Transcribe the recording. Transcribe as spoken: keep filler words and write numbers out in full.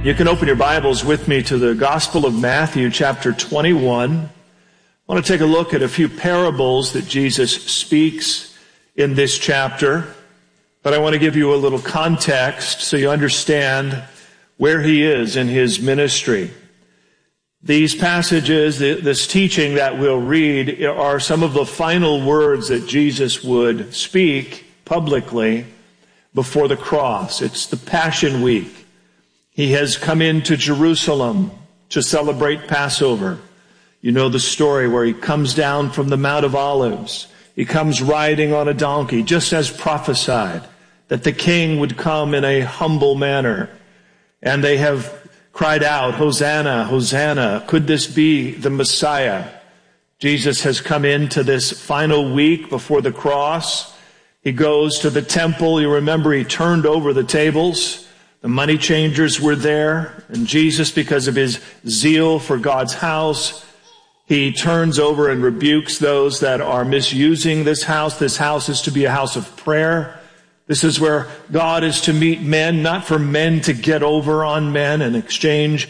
You can open your Bibles with me to the Gospel of Matthew, chapter twenty-one. I want to take a look at a few parables that Jesus speaks in this chapter, but I want to give you a little context so you understand where he is in his ministry. These passages, this teaching that we'll read, are some of the final words that Jesus would speak publicly before the cross. It's the Passion Week. He has come into Jerusalem to celebrate Passover. You know the story where he comes down from the Mount of Olives. He comes riding on a donkey, just as prophesied, that the king would come in a humble manner. And they have cried out, Hosanna, Hosanna, could this be the Messiah? Jesus has come into this final week before the cross. He goes to the temple. You remember he turned over the tables. The money changers were there, and Jesus, because of his zeal for God's house, he turns over and rebukes those that are misusing this house. This house is to be a house of prayer. This is where God is to meet men, not for men to get over on men and exchange